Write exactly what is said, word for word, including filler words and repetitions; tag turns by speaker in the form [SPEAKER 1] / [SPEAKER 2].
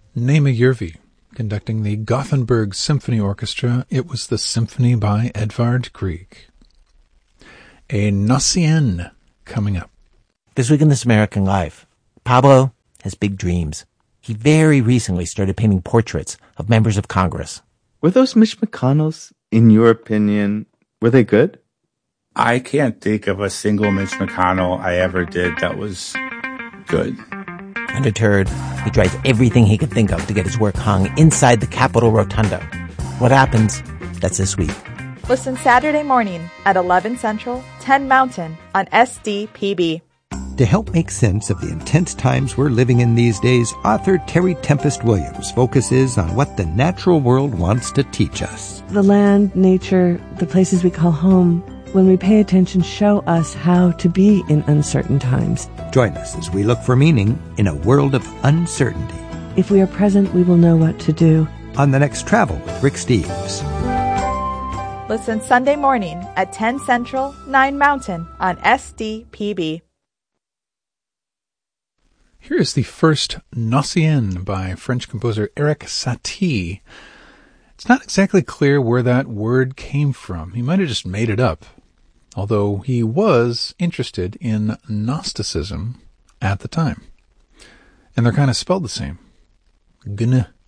[SPEAKER 1] Nema Järvi conducting the Gothenburg Symphony Orchestra. It was the Symphony by Edvard Grieg. A Gnossienne coming up.
[SPEAKER 2] This week in This American Life, Pablo has big dreams. He very recently started painting portraits of members of Congress.
[SPEAKER 3] Were those Mitch McConnells, in your opinion, were they good?
[SPEAKER 4] I can't think of a single Mitch McConnell I ever did that was good.
[SPEAKER 2] Undeterred, he tries everything he could think of to get his work hung inside the Capitol Rotunda. What happens? That's this week.
[SPEAKER 5] Listen Saturday morning at eleven Central, ten Mountain on S D P B.
[SPEAKER 6] To help make sense of the intense times we're living in these days, author Terry Tempest Williams focuses on what the natural world wants to teach us.
[SPEAKER 7] The land, nature, the places we call home, when we pay attention, show us how to be in uncertain times.
[SPEAKER 6] Join us as we look for meaning in a world of uncertainty.
[SPEAKER 7] If we are present, we will know what to do.
[SPEAKER 6] On the next Travel with Rick Steves.
[SPEAKER 5] Listen Sunday morning at ten Central, nine Mountain on S D P B.
[SPEAKER 1] Here is the first Gnossienne by French composer Erik Satie. It's not exactly clear where that word came from. He might have just made it up, although he was interested in Gnosticism at the time. And they're kind of spelled the same. Gn